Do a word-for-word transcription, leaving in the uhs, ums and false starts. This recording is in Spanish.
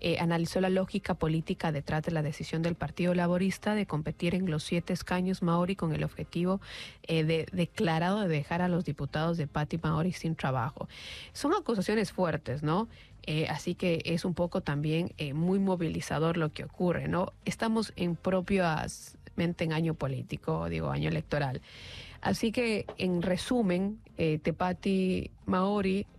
eh, analizó la lógica política detrás de la decisión del Partido Laborista de competir en los siete escaños Maori con el objetivo eh, de, declarado de dejar a los diputados de Pati Maori sin trabajo. Son acusaciones fuertes, ¿no? Eh, así que es un poco también eh, muy movilizador lo que ocurre, ¿no? Estamos en propiamente en año político, digo, año electoral. Así que, en resumen, eh, Te Pati Maori